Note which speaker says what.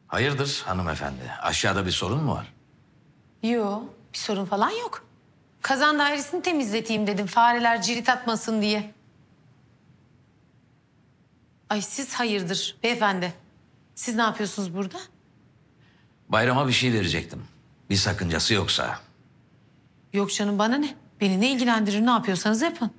Speaker 1: Hayırdır hanımefendi? Aşağıda bir sorun mu var?
Speaker 2: Yo, bir sorun falan yok. Kazan dairesini temizleteyim dedim. Fareler cirit atmasın diye. Ay siz hayırdır beyefendi? Siz ne yapıyorsunuz burada?
Speaker 1: Bayrama bir şey verecektim. Bir sakıncası yoksa.
Speaker 2: Yok canım bana ne? Beni ne ilgilendirir ne yapıyorsanız yapın.